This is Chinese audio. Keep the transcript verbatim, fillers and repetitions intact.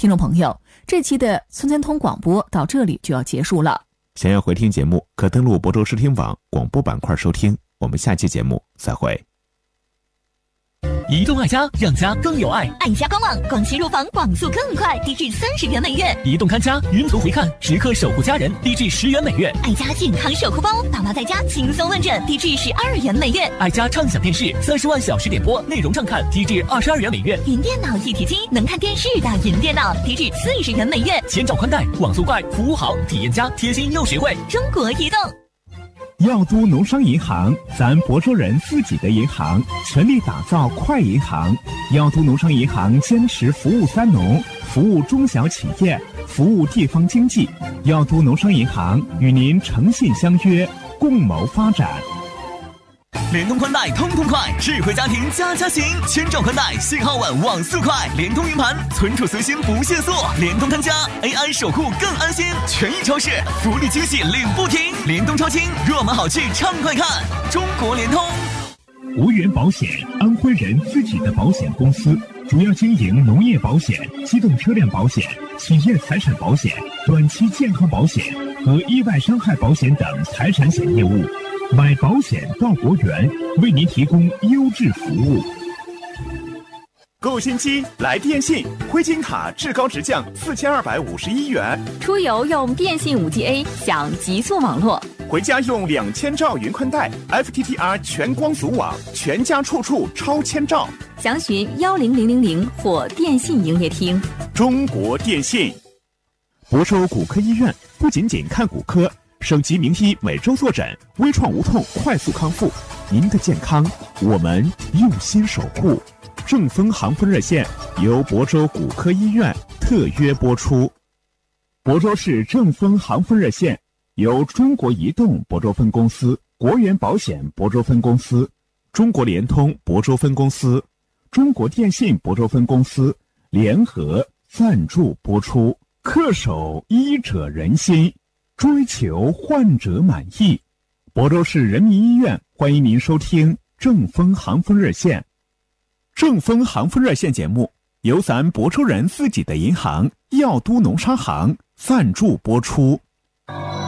听众朋友，这期的村村通广播到这里就要结束了。 想要回听节目，可登录亳州视听网广播板块收听。我们下期节目再会。 移动爱家，让家更有爱。 爱家官网广西入房网速更快，低至三十元每月； 移动看家，云图回看，时刻守护家人，低至十元每月。 爱家健康守护包，爸妈在家轻松问诊，低至十二元每月。 爱家畅享电视，三十万小时点播，内容畅看，低至二十二元每月。 云电脑一体机，能看电视的云电脑，低至四十元每月。 千兆宽带，网速快，服务好，体验佳，贴心又实惠。 中国移动。 耀都农商银行，咱亳州人自己的银行，全力打造快银行。耀都农商银行坚持服务三农，服务中小企业，服务地方经济。耀都农商银行与您诚信相约，共谋发展。 联通宽带通通快，智慧家庭家家行。千兆宽带，信号稳，网速快。联通云盘，存储随心不限速。联通看家 ，A I 守护更安心。权益超市，福利惊喜领不停。联通超轻，若买好去畅快看。中国联通。 无源保险，安徽人自己的保险公司，主要经营农业保险、机动车辆保险、企业财产保险、短期健康保险和意外伤害保险等财产险业务。买保险到国源，为您提供优质服务。 购新机来电信，灰金卡至高直降四千二百五十一元。 出游用电信 五 G A 享极速网络， 回家用两千兆云宽带 F T T R 全光阻网，全家处处超千兆。 详询幺零零零零或电信营业厅。 中国电信。 亳州骨科医院不仅仅看骨科，省级名医每周坐诊，微创无痛快速康复。您的健康，我们用心守护。正风航风热线由亳州骨科医院特约播出。 亳州市正风航风热线由中国移动亳州分公司、国源保险亳州分公司、 中国联通亳州分公司、 中国电信亳州分公司联合赞助播出。恪守医者仁心，追求患者满意。亳州市人民医院欢迎您收听正风航风热线。 正风航风热线节目由咱亳州人自己的银行耀都农商行赞助播出。